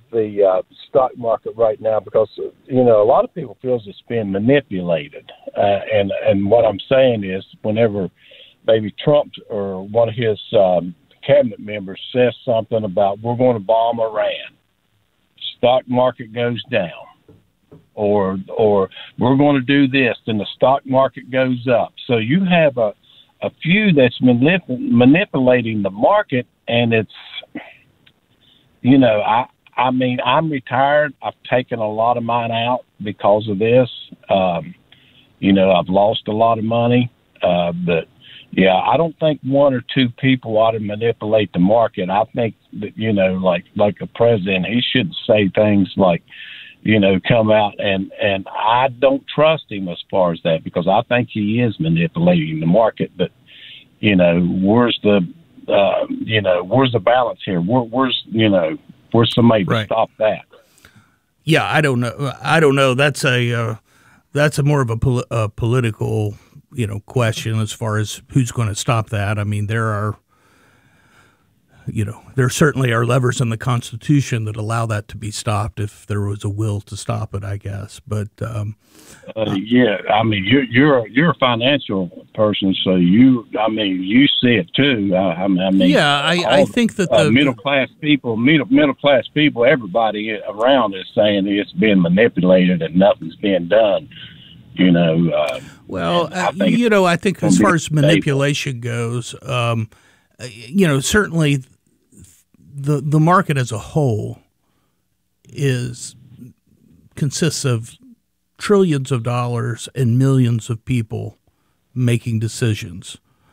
the stock market right now because a lot of people feels it's being manipulated, and what I'm saying is whenever maybe Trump or one of his cabinet members says something about we're going to bomb Iran, stock market goes down, or we're going to do this, then the stock market goes up. So you have a few that's manipulating the market, and it's, I mean, I'm retired. I've taken a lot of mine out because of this. I've lost a lot of money, but yeah, I don't think one or two people ought to manipulate the market. I think that, like a president, he shouldn't say things like, come out and I don't trust him as far as that because I think he is manipulating the market. But, where's the balance here? Where's somebody to stop that? Yeah, I don't know. That's a more of a political, question as far as who's going to stop that. I mean, there certainly are levers in the Constitution that allow that to be stopped if there was a will to stop it, I guess. But yeah, I mean, you're a financial person, so you see it too. I think that the middle class people, everybody around is saying it's being manipulated and nothing's being done. I think as far as manipulation goes, certainly the market as a whole consists of trillions of dollars and millions of people making decisions,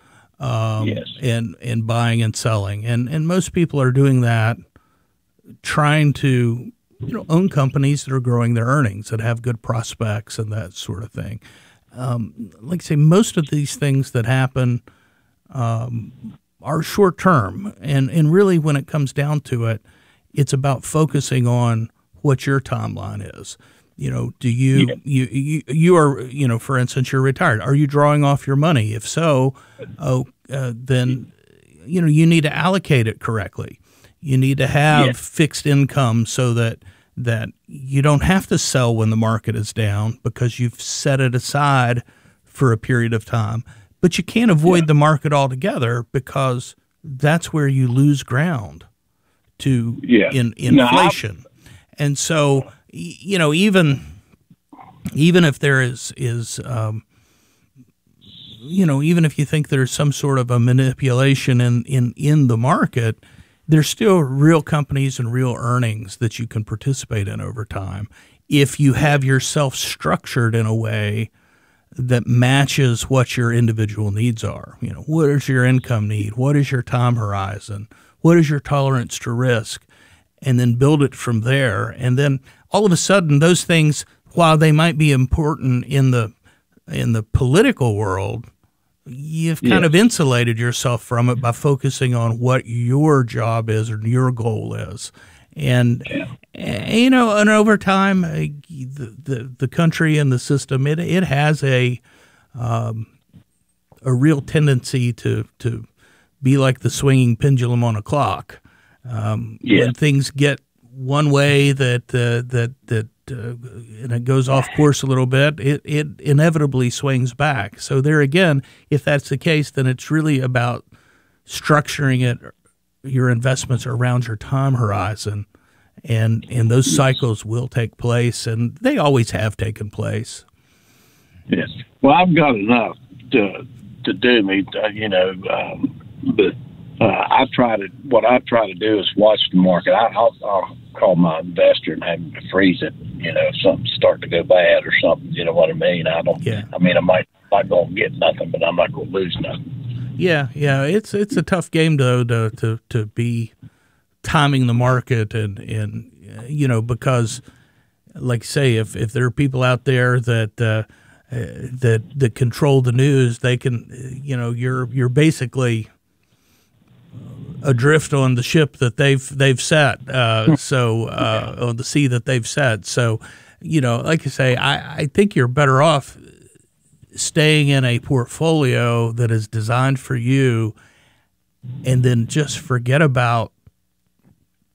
and buying and selling, and most people are doing that, trying to own companies that are growing their earnings, that have good prospects and that sort of thing. Like I say, most of these things that happen are short term, and really when it comes down to it, it's about focusing on what your timeline is. Do you are, for instance, you're retired. Are you drawing off your money? If so, then you need to allocate it correctly. You need to have fixed income so that you don't have to sell when the market is down because you've set it aside for a period of time. But you can't avoid the market altogether because that's where you lose ground to in inflation. And so, even if there is even if you think there's some sort of a manipulation in the market, there's still real companies and real earnings that you can participate in over time if you have yourself structured in a way that matches what your individual needs are. What is your income need? What is your time horizon? What is your tolerance to risk? And then build it from there. And then all of a sudden, those things, while they might be important in the political world, you've kind of insulated yourself from it by focusing on what your job is or your goal is. And, and over time, the country and the system, it has a real tendency to be like the swinging pendulum on a clock. When things get one way and it goes off course a little bit, it inevitably swings back. So there again, if that's the case, then it's really about structuring your investments around your time horizon, and those cycles will take place, and they always have taken place. Yes. Well, I've got enough to do me, but what I try to do is watch the market. I'll call my investor and have him to freeze it. If something's starting to go bad or something, you know what I mean? I might not going to get nothing, but I'm not going to lose nothing. Yeah. It's a tough game though to be timing the market and because, like say, if there are people out there that control the news, they can you're basically adrift on the ship that they've set, on the sea that they've set. So, like I say, I think you're better off staying in a portfolio that is designed for you, and then just forget about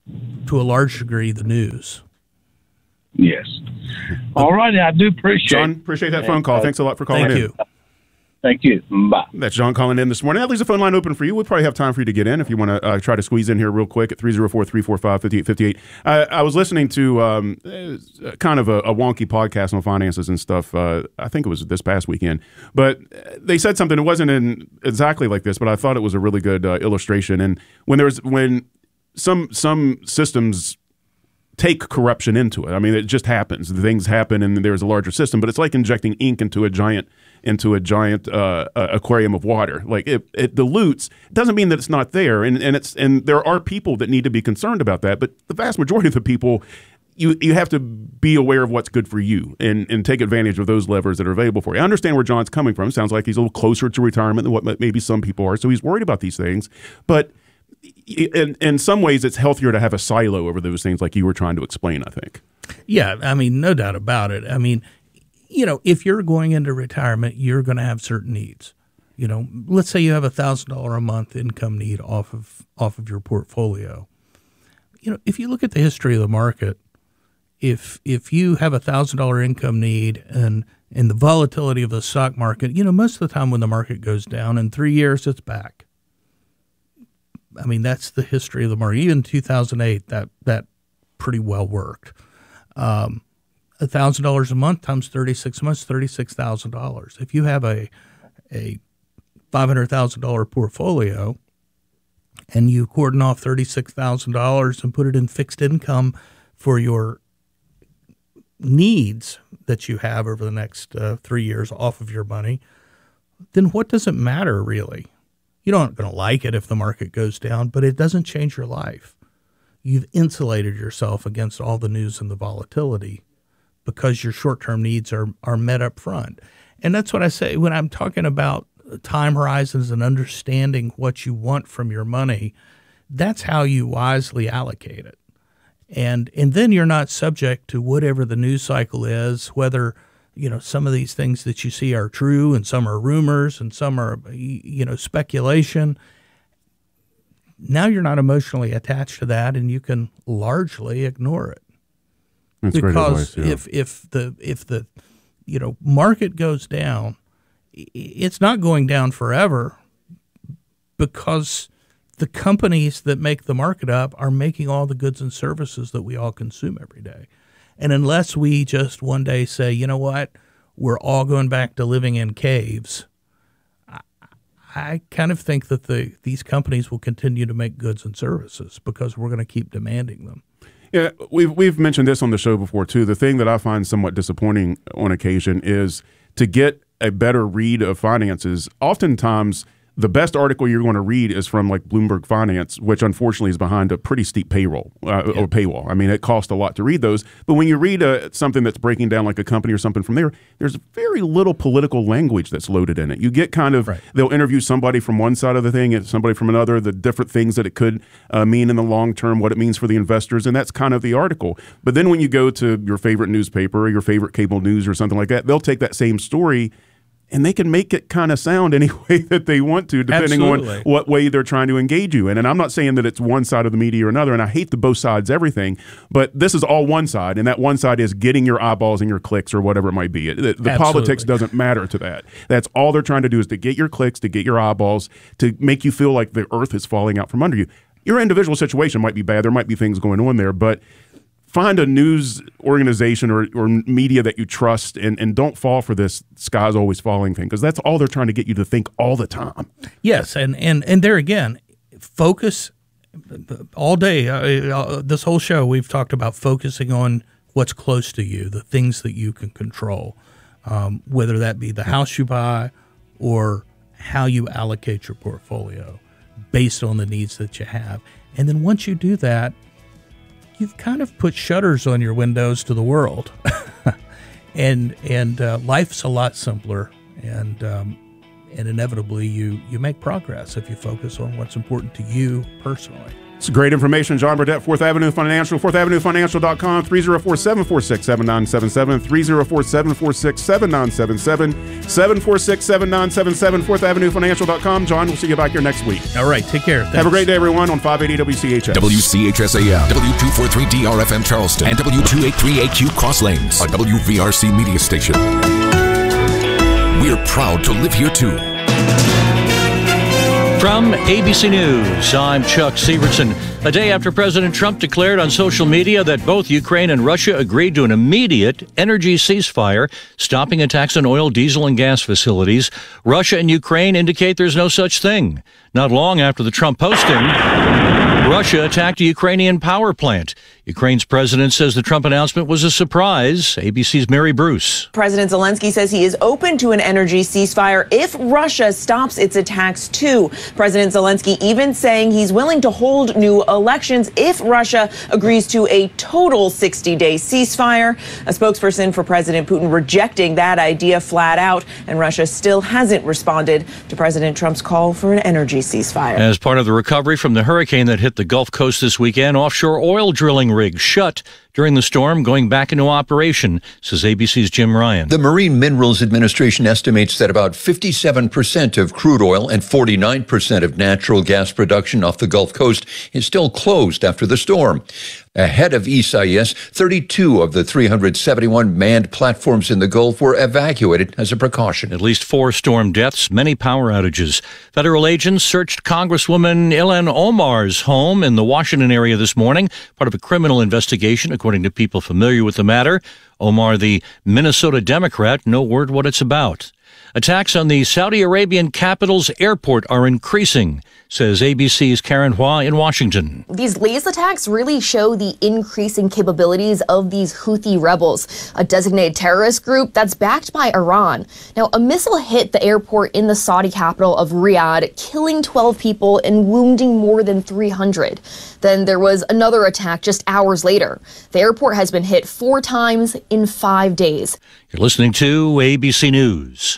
to a large degree, the news. Yes. All righty. I do appreciate John, appreciate that phone call. Thanks a lot for calling in. Thank you. Thank you. Bye. That's John calling in this morning. That leaves the phone line open for you. We'll probably have time for you to get in if you want to try to squeeze in here real quick at 304-345-5858. I was listening to kind of a wonky podcast on finances and stuff. I think it was this past weekend. But they said something. It wasn't exactly like this, but I thought it was a really good illustration. And when some systems take corruption into it. I mean, it just happens. Things happen, and there's a larger system. But it's like injecting ink into a giant aquarium of water. Like it dilutes. It doesn't mean that it's not there, and there are people that need to be concerned about that. But the vast majority of the people, you have to be aware of what's good for you and take advantage of those levers that are available for you. I understand where John's coming from. Sounds like he's a little closer to retirement than what maybe some people are, so he's worried about these things. But in some ways, it's healthier to have a silo over those things like you were trying to explain, I think. Yeah, I mean, no doubt about it. I mean, if you're going into retirement, you're going to have certain needs. Let's say you have $1,000 a month income need off of your portfolio. If you look at the history of the market, if you have $1,000 income need and the volatility of the stock market, most of the time when the market goes down, in 3 years, it's back. I mean, that's the history of the market. Even 2008, that pretty well worked. $1,000 a month times 36 months, $36,000. If you have a $500,000 portfolio and you cordon off $36,000 and put it in fixed income for your needs that you have over the next 3 years off of your money, then what does it matter really? You're not going to like it if the market goes down, but it doesn't change your life. You've insulated yourself against all the news and the volatility because your short-term needs are met up front. And that's what I say when I'm talking about time horizons and understanding what you want from your money. That's how you wisely allocate it. And then you're not subject to whatever the news cycle is, whether some of these things that you see are true and some are rumors and some are, speculation. Now you're not emotionally attached to that and you can largely ignore it. That's because great advice, yeah. if the market goes down, it's not going down forever because the companies that make the market up are making all the goods and services that we all consume every day. And unless we just one day say, you know what, we're all going back to living in caves, I kind of think that these companies will continue to make goods and services because we're going to keep demanding them. Yeah, we've mentioned this on the show before, too. The thing that I find somewhat disappointing on occasion is to get a better read of finances. Oftentimes, the best article you're going to read is from like Bloomberg Finance, which unfortunately is behind a pretty steep payroll or paywall. I mean, it costs a lot to read those. But when you read something that's breaking down like a company or something from there, there's very little political language that's loaded in it. You get kind of, They'll interview somebody from one side of the thing and somebody from another, the different things that it could mean in the long term, what it means for the investors, and that's kind of the article. But then when you go to your favorite newspaper or your favorite cable news or something like that, they'll take that same story and they can make it kind of sound any way that they want to, depending on what way they're trying to engage you in. And I'm not saying that it's one side of the media or another, and I hate the both sides everything, but this is all one side, and that one side is getting your eyeballs and your clicks or whatever it might be. The politics doesn't matter to that. That's all they're trying to do is to get your clicks, to get your eyeballs, to make you feel like the earth is falling out from under you. Your individual situation might be bad. There might be things going on there, but find a news organization or media that you trust and don't fall for this sky's always falling thing, because that's all they're trying to get you to think all the time. Yes, and there again, focus all day. This whole show we've talked about focusing on what's close to you, the things that you can control, whether that be the house you buy or how you allocate your portfolio based on the needs that you have. And then once you do that, you've kind of put shutters on your windows to the world, and life's a lot simpler, and inevitably you make progress if you focus on what's important to you personally. It's great information. John Burdett, 4th Avenue Financial, 4thavenuefinancial.com, 304-746-7977, 304-746-7977, 746-7977, 4thavenuefinancial.com. John, we'll see you back here next week. All right, take care. Thanks. Have a great day, everyone, on 580 WCHS. WCHS AM, W243DRFM Charleston, and W283AQ Cross Lanes, a WVRC media station. We're proud to live here, too. From ABC News, I'm Chuck Severson. A day after President Trump declared on social media that both Ukraine and Russia agreed to an immediate energy ceasefire, stopping attacks on oil, diesel, and gas facilities, Russia and Ukraine indicate there's no such thing. Not long after the Trump posting, Russia attacked a Ukrainian power plant. Ukraine's president says the Trump announcement was a surprise. ABC's Mary Bruce. President Zelensky says he is open to an energy ceasefire if Russia stops its attacks too. President Zelensky even saying he's willing to hold new elections if Russia agrees to a total 60-day ceasefire. A spokesperson for President Putin rejecting that idea flat out, and Russia still hasn't responded to President Trump's call for an energy ceasefire. As part of the recovery from the hurricane that hit the Gulf Coast this weekend, offshore oil drilling rigs shut during the storm, going back into operation, says ABC's Jim Ryan. The Marine Minerals Administration estimates that about 57% of crude oil and 49% of natural gas production off the Gulf Coast is still closed after the storm. Ahead of Isaias, 32 of the 371 manned platforms in the Gulf were evacuated as a precaution. At least 4 storm deaths, many power outages. Federal agents searched Congresswoman Ilhan Omar's home in the Washington area this morning, part of a criminal investigation, according to people familiar with the matter. Omar, the Minnesota Democrat, no word what it's about. Attacks on the Saudi Arabian capital's airport are increasing, says ABC's Karen Hua in Washington. These latest attacks really show the increasing capabilities of these Houthi rebels, a designated terrorist group that's backed by Iran. Now, a missile hit the airport in the Saudi capital of Riyadh, killing 12 people and wounding more than 300. Then there was another attack just hours later. The airport has been hit 4 times in 5 days. You're listening to ABC News.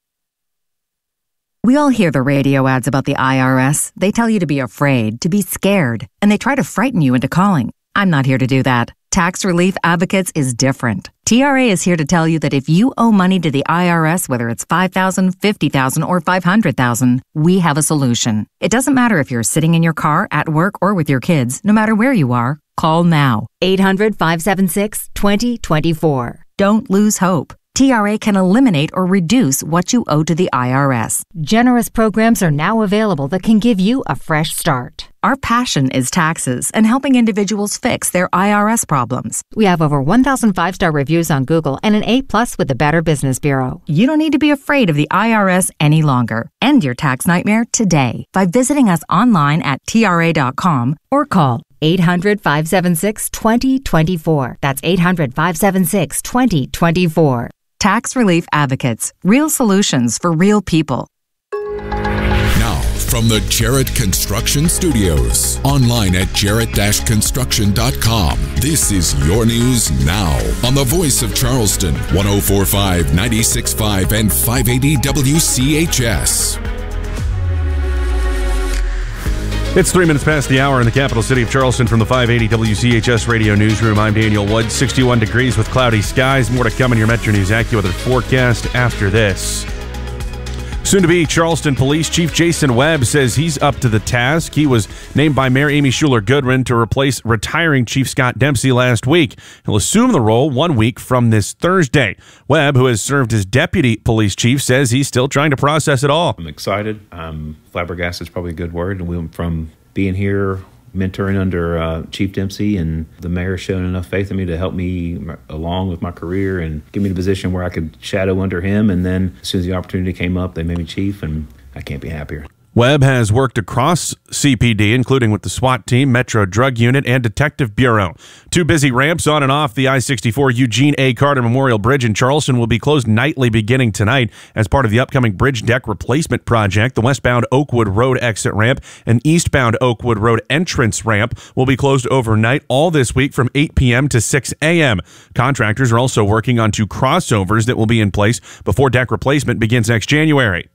We all hear the radio ads about the IRS. They tell you to be afraid, to be scared, and they try to frighten you into calling. I'm not here to do that. Tax Relief Advocates is different. TRA is here to tell you that if you owe money to the IRS, whether it's $5,000, $50,000, or $500,000, we have a solution. It doesn't matter if you're sitting in your car, at work, or with your kids. No matter where you are, call now. 800-576-2024. Don't lose hope. TRA can eliminate or reduce what you owe to the IRS. Generous programs are now available that can give you a fresh start. Our passion is taxes and helping individuals fix their IRS problems. We have over 1,000 5-star reviews on Google and an A+ with the Better Business Bureau. You don't need to be afraid of the IRS any longer. End your tax nightmare today by visiting us online at TRA.com or call 800-576-2024. That's 800-576-2024. Tax Relief Advocates. Real solutions for real people. Now, from the Jarrett Construction Studios, online at jarrett-construction.com. This is your news now on the voice of Charleston, 104.5, 96.5, and 580 WCHS. It's 3 minutes past the hour in the capital city of Charleston from the 580 WCHS radio newsroom. I'm Daniel Wood. 61 degrees with cloudy skies. More to come in your Metro News AccuWeather forecast after this. Soon to be Charleston Police Chief Jason Webb says he's up to the task. He was named by Mayor Amy Schuler Goodwin to replace retiring Chief Scott Dempsey last week. He'll assume the role 1 week from this Thursday. Webb, who has served as deputy police chief, says he's still trying to process it all. I'm excited. Flabbergasted is probably a good word. And we went from being here, mentoring under Chief Dempsey, and the mayor showing enough faith in me to help me along with my career and give me the position where I could shadow under him. And then as soon as the opportunity came up, they made me chief, and I can't be happier. Webb has worked across CPD, including with the SWAT team, Metro Drug Unit, and Detective Bureau. 2 busy ramps on and off the I-64 Eugene A. Carter Memorial Bridge in Charleston will be closed nightly beginning tonight as part of the upcoming bridge deck replacement project. The westbound Oakwood Road exit ramp and eastbound Oakwood Road entrance ramp will be closed overnight all this week from 8 p.m. to 6 a.m. Contractors are also working on 2 crossovers that will be in place before deck replacement begins next January.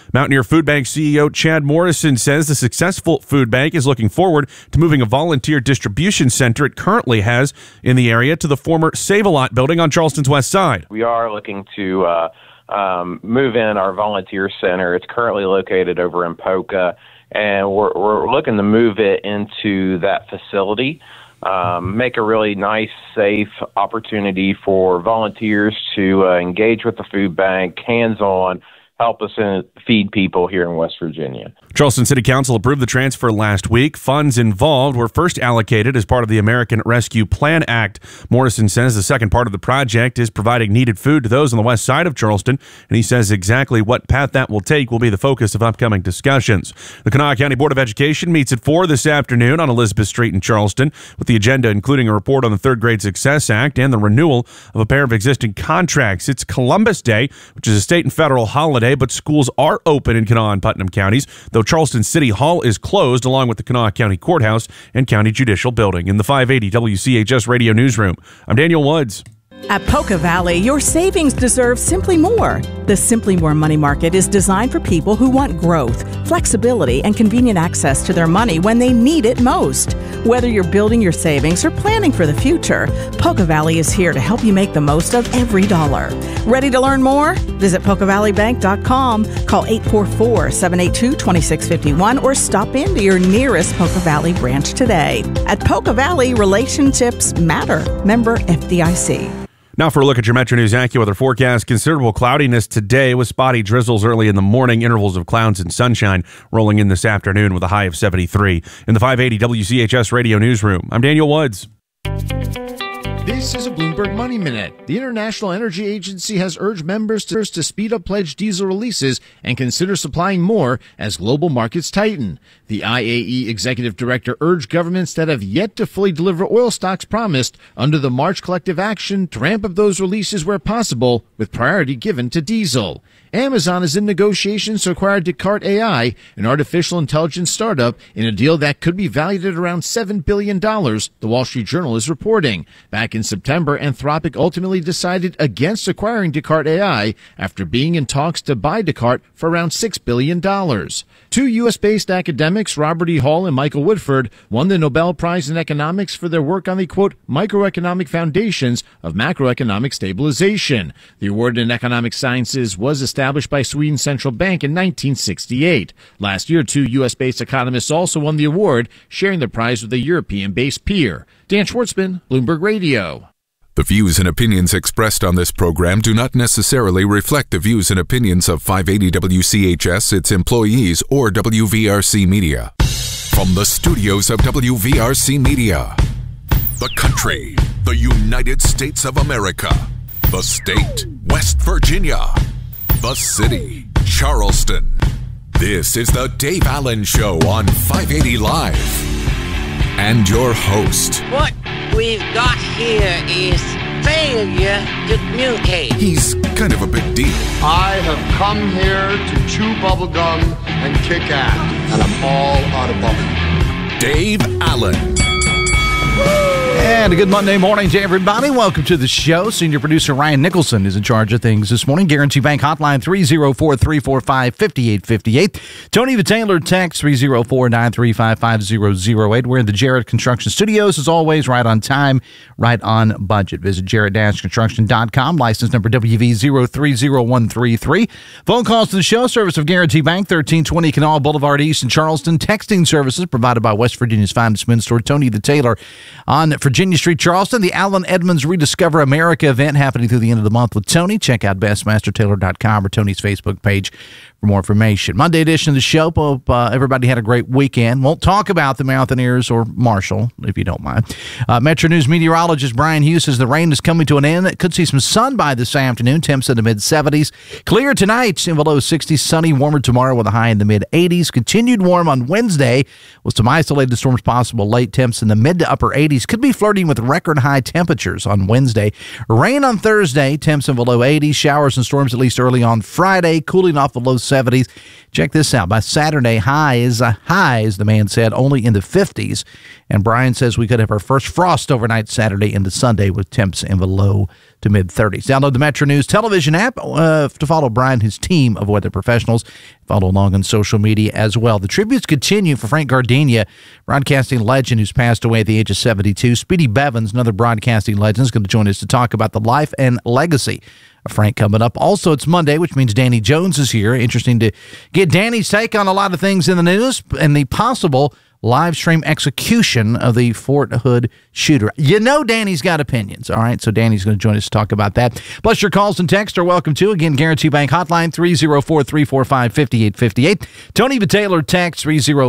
Mountaineer Food Bank CEO Chad Morrison says the successful food bank is looking forward to moving a volunteer distribution center it currently has in the area to the former Save-A-Lot building on Charleston's west side. We are looking to move in our volunteer center. It's currently located over in Poca, and we're looking to move it into that facility, make a really nice, safe opportunity for volunteers to engage with the food bank, hands-on, help us feed people here in West Virginia. Charleston City Council approved the transfer last week. Funds involved were first allocated as part of the American Rescue Plan Act. Morrison says the second part of the project is providing needed food to those on the west side of Charleston, and he says exactly what path that will take will be the focus of upcoming discussions. The Kanawha County Board of Education meets at 4 this afternoon on Elizabeth Street in Charleston, with the agenda including a report on the Third Grade Success Act and the renewal of a pair of existing contracts. It's Columbus Day, which is a state and federal holiday, but schools are open in Kanawha and Putnam counties, though Charleston City Hall is closed, along with the Kanawha County Courthouse and County Judicial Building. In the 580 WCHS Radio Newsroom, I'm Daniel Woods. At Poca Valley, your savings deserve Simply More. The Simply More Money Market is designed for people who want growth, flexibility, and convenient access to their money when they need it most. Whether you're building your savings or planning for the future, Poca Valley is here to help you make the most of every dollar. Ready to learn more? Visit PocaValleyBank.com, call 844-782-2651, or stop into your nearest Poca Valley branch today. At Poca Valley, relationships matter. Member FDIC. Now for a look at your Metro News AccuWeather forecast. Considerable cloudiness today with spotty drizzles early in the morning, intervals of clouds and sunshine rolling in this afternoon with a high of 73. In the 580 WCHS Radio Newsroom, I'm Daniel Woods. This is a Bloomberg Money Minute. The International Energy Agency has urged members to speed up pledged diesel releases and consider supplying more as global markets tighten. The IAE executive director urged governments that have yet to fully deliver oil stocks promised under the March collective action to ramp up those releases where possible, with priority given to diesel. Amazon is in negotiations to acquire Descartes AI, an artificial intelligence startup, in a deal that could be valued at around $7 billion, the Wall Street Journal is reporting. Back in September, Anthropic ultimately decided against acquiring Descartes AI after being in talks to buy Descartes for around $6 billion. Two U.S.-based academics, Robert E. Hall and Michael Woodford, won the Nobel Prize in Economics for their work on the, quote, microeconomic foundations of macroeconomic stabilization. The award in economic sciences was established by Sweden's central bank in 1968. Last year, two U.S.-based economists also won the award, sharing the prize with a European-based peer. Dan Schwartzman, Bloomberg Radio. The views and opinions expressed on this program do not necessarily reflect the views and opinions of 580 WCHS, its employees, or WVRC Media. From the studios of WVRC Media, the country, the United States of America, the state, West Virginia, the city, Charleston. This is the Dave Allen Show on 580 Live. And your host. What we've got here is failure to communicate. He's kind of a big deal. I have come here to chew bubblegum and kick ass, and I'm all out of bubblegum. Dave Allen. And a good Monday morning to everybody. Welcome to the show. Senior producer Ryan Nicholson is in charge of things this morning. Guarantee Bank Hotline 304-345-5858. Tony the Taylor text 304-935-5008. We're in the Jarrett Construction Studios, as always, right on time, right on budget. Visit jarrett-construction.com. License number WV030133. Phone calls to the show. Service of Guarantee Bank, 1320 Canal Boulevard East in Charleston. Texting services provided by West Virginia's finest men's store, Tony the Taylor, on Virginia Street, Charleston. The Alan Edmonds Rediscover America event happening through the end of the month with Tony. Check out bestmastertaylor.com or Tony's Facebook page for more information. Monday edition of the show. Hope everybody had a great weekend. Won't talk about the Mountaineers or Marshall, if you don't mind. Metro News meteorologist Brian Hughes says the rain is coming to an end. Could see some sun by this afternoon. Temps in the mid-70s. Clear tonight in below 60s. Sunny, warmer tomorrow with a high in the mid-80s. Continued warm on Wednesday with some isolated storms possible late. Temps in the mid to upper 80s. Could be flirting with record high temperatures on Wednesday. Rain on Thursday. Temps in below 80s. Showers and storms at least early on Friday. Cooling off below 70s. Check this out. By Saturday, highs, the man said, only in the 50s. And Brian says we could have our first frost overnight Saturday into Sunday with temps in the low to mid 30s. Download the Metro News television app to follow Brian and his team of weather professionals. Follow along on social media as well. The tributes continue for Frank Gardenia, broadcasting legend who's passed away at the age of 72. Speedy Bevins, another broadcasting legend, is going to join us to talk about the life and legacy of Frank coming up. Also, it's Monday, which means Danny Jones is here. Interesting to get Danny's take on a lot of things in the news and the possible live stream execution of the Fort Hood shooter. You know Danny's got opinions, all right? So Danny's going to join us to talk about that. Plus, your calls and texts are welcome, too. Again, Guarantee Bank Hotline, 304-345-5858. Tony the Taylor, text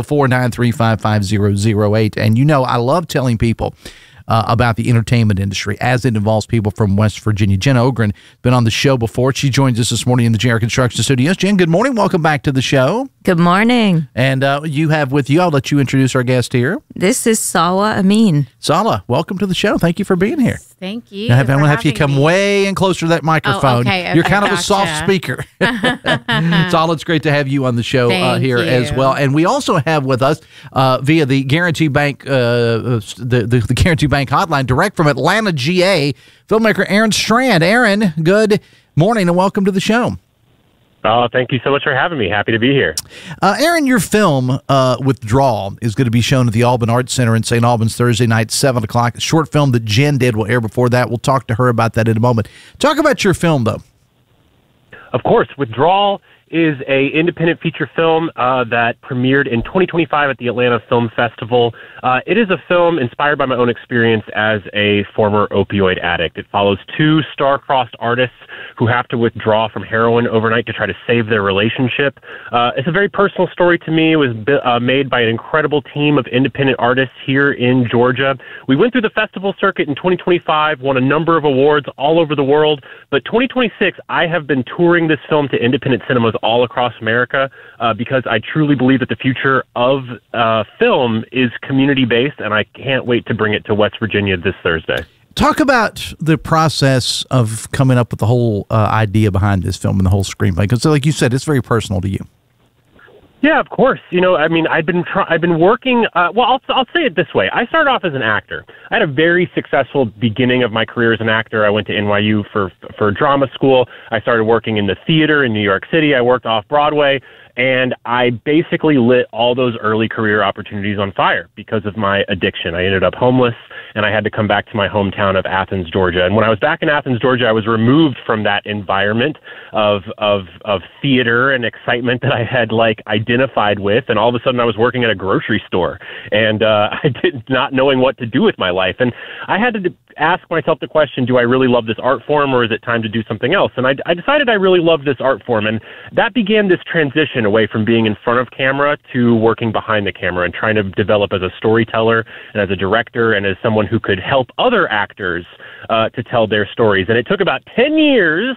304-935-5008. And you know I love telling people about the entertainment industry as it involves people from West Virginia. Jen Ogren been on the show before. She joins us this morning in the JR Construction Studios. Jen, good morning. Welcome back to the show. Good morning. And you have with you, I'll let you introduce our guest here. This is Sawa Amin. Sawa, welcome to the show. Thank you for being here. Thank you. I'm going to have you come way in closer to that microphone. Oh, okay. You're kind of a Gotcha. soft speaker. Sawa, it's great to have you on the show here as well. And we also have with us via the Guarantee Bank, the Guarantee Bank hotline, direct from Atlanta, GA, filmmaker Aaron Strand. Aaron, good morning and welcome to the show. Oh, thank you so much for having me. Happy to be here. Aaron, your film, Withdrawal, is going to be shown at the Alban Arts Center in St. Albans Thursday night, 7 o'clock. A short film that Jen did will air before that. We'll talk to her about that in a moment. Talk about your film, though. Of course. Withdrawal is a independent feature film that premiered in 2025 at the Atlanta Film Festival. It is a film inspired by my own experience as a former opioid addict. It follows two star-crossed artists who have to withdraw from heroin overnight to try to save their relationship. It's a very personal story to me. It was made by an incredible team of independent artists here in Georgia. We went through the festival circuit in 2025, won a number of awards all over the world, but 2026, I have been touring this film to independent cinemas all across America because I truly believe that the future of film is community-based, and I can't wait to bring it to West Virginia this Thursday. Talk about the process of coming up with the whole idea behind this film and the whole screenplay, because like you said, it's very personal to you. Yeah, of course. You know, I mean, I've been working. Well, I'll say it this way. I started off as an actor. I had a very successful beginning of my career as an actor. I went to NYU for drama school. I started working in the theater in New York City. I worked off Broadway. And I basically lit all those early career opportunities on fire because of my addiction. I ended up homeless, and I had to come back to my hometown of Athens, Georgia. And when I was back in Athens, Georgia, I was removed from that environment of theater and excitement that I had identified with. And all of a sudden, I was working at a grocery store, and I did not knowing what to do with my life. And I had to ask myself the question: do I really love this art form, or is it time to do something else? And I decided I really loved this art form, and that began this transition away from being in front of camera to working behind the camera and trying to develop as a storyteller and as a director and as someone who could help other actors to tell their stories. And it took about 10 years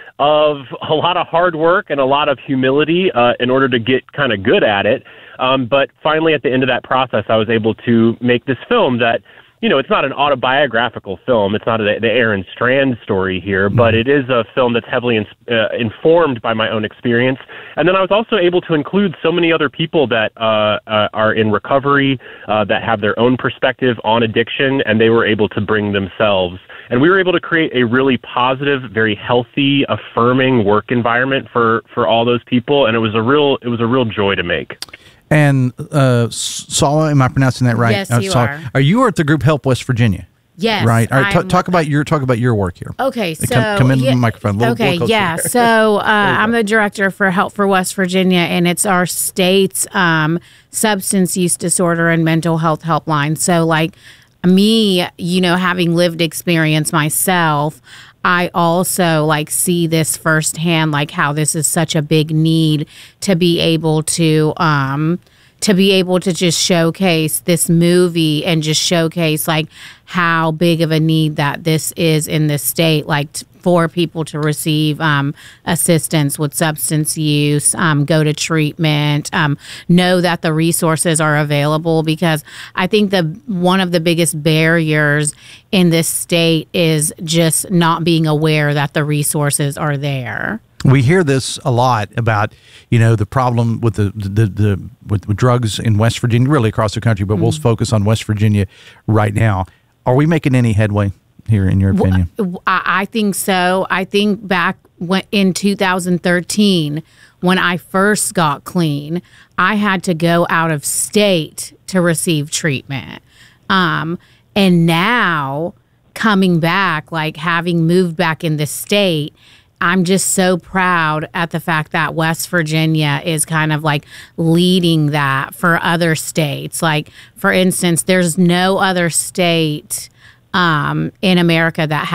of a lot of hard work and a lot of humility in order to get kind of good at it. But finally, at the end of that process, I was able to make this film that, you know, it's not an autobiographical film. It's not the Aaron Strand story here, but it is a film that's heavily informed by my own experience. And then I was also able to include so many other people that are in recovery, that have their own perspective on addiction, and they were able to bring themselves. And we were able to create a really positive, very healthy, affirming work environment for all those people, and it was a real joy to make. And Sawa, am I pronouncing that right? Yes, you are. Are you at the group Help West Virginia? Yes. Right. All right. Talk about your work here. Okay. So come into the microphone. Okay. Yeah. So I'm the director for Help for West Virginia, and it's our state's substance use disorder and mental health helpline. So me, you know, having lived experience myself, I also see this firsthand, how this is such a big need to be able to just showcase this movie and just showcase how big of a need that this is in this state, for people to receive assistance with substance use, go to treatment, know that the resources are available, because I think one of the biggest barriers in this state is just not being aware that the resources are there. We hear this a lot about, the problem with with drugs in West Virginia, really across the country, but we'll focus on West Virginia right now. Are we making any headway here, in your opinion? I think so. I think back in 2013, when I first got clean, I had to go out of state to receive treatment. And now coming back, like having moved back in the state, I'm just so proud at the fact that West Virginia is kind of like leading that for other states. Like, for instance, there's no other state in America that